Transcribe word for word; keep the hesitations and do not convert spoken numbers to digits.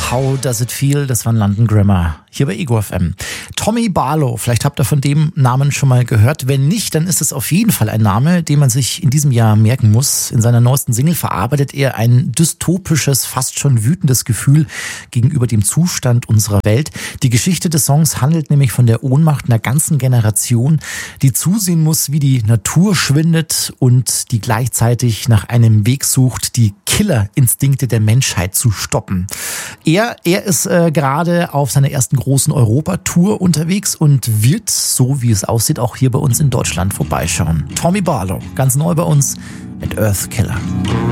How Does It Feel? Das war ein London Grammar hier bei Ego F M. Tommy Barlow, vielleicht habt ihr von dem Namen schon mal gehört. Wenn nicht, dann ist es auf jeden Fall ein Name, den man sich in diesem Jahr merken muss. In seiner neuesten Single verarbeitet er ein dystopisches, fast schon wütendes Gefühl gegenüber dem Zustand unserer Welt. Die Geschichte des Songs handelt nämlich von der Ohnmacht einer ganzen Generation, die zusehen muss, wie die Natur schwindet und die gleichzeitig nach einem Weg sucht, die Killerinstinkte der Menschheit zu stoppen. Er, er ist äh, gerade auf seiner ersten großen Europatour unterwegs und wird, so wie es aussieht, auch hier bei uns in Deutschland vorbeischauen. Tommy Barlow, ganz neu bei uns mit Earthkiller.